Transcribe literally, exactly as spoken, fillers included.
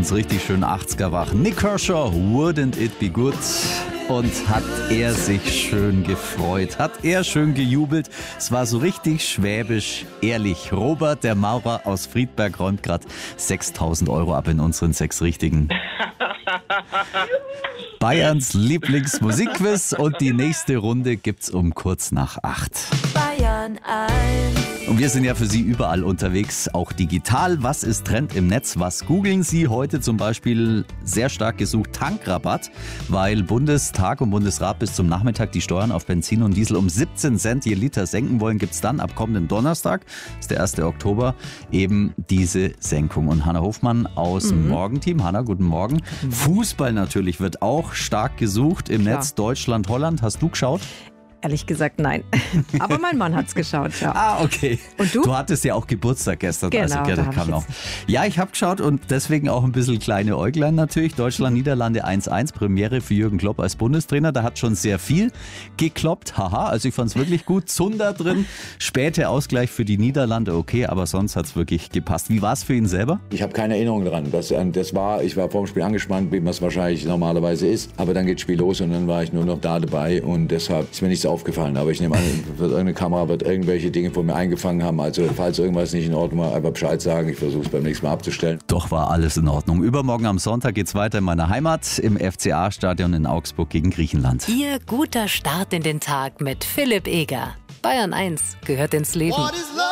uns richtig schön achtziger wach. Nik Kershaw, Wouldn't It Be Good? Und hat er sich schön gefreut, hat er schön gejubelt. Es war so richtig schwäbisch ehrlich. Robert, der Maurer aus Friedberg, räumt gerade sechstausend Euro ab in unseren sechs Richtigen. Bayerns Lieblingsmusikquiz und die nächste Runde gibt's um kurz nach acht. Bayern eins. Und wir sind ja für Sie überall unterwegs, auch digital. Was ist Trend im Netz? Was googeln Sie heute? Zum Beispiel sehr stark gesucht Tankrabatt, weil Bundestag und Bundesrat bis zum Nachmittag die Steuern auf Benzin und Diesel um siebzehn Cent je Liter senken wollen. Gibt es dann ab kommenden Donnerstag, das ist der erste Oktober, eben diese Senkung. Und Hanna Hofmann aus dem Mhm. Morgenteam. Hanna, guten Morgen. Fußball natürlich wird auch stark gesucht im Klar. Netz. Deutschland, Holland. Hast du geschaut? Ehrlich gesagt, nein. Aber mein Mann hat's geschaut, ja. Ah, okay. Und du? Du hattest ja auch Geburtstag gestern. Genau, also, ja, da das hab kam ich noch. jetzt- Ja, ich habe geschaut und deswegen auch ein bisschen kleine Äuglein natürlich. Deutschland, Niederlande eins eins, Premiere für Jürgen Klopp als Bundestrainer. Da hat schon sehr viel gekloppt. Haha, also ich fand es wirklich gut. Zunder drin, später Ausgleich für die Niederlande, okay, aber sonst hat es wirklich gepasst. Wie war es für ihn selber? Ich habe keine Erinnerung dran. Das, das war, ich war vor dem Spiel angespannt, wie man es wahrscheinlich normalerweise ist. Aber dann geht das Spiel los und dann war ich nur noch da dabei und deshalb ist mir nichts aufgefallen. Aber ich nehme an, wird irgendeine Kamera wird irgendwelche Dinge von mir eingefangen haben. Also falls irgendwas nicht in Ordnung war, einfach Bescheid sagen. Ich versuche es beim nächsten Mal abzustellen. Doch war alles in Ordnung. Übermorgen am Sonntag geht's weiter in meiner Heimat im F C A-Stadion in Augsburg gegen Griechenland. Ihr guter Start in den Tag mit Philipp Eger. Bayern eins gehört ins Leben. What is love?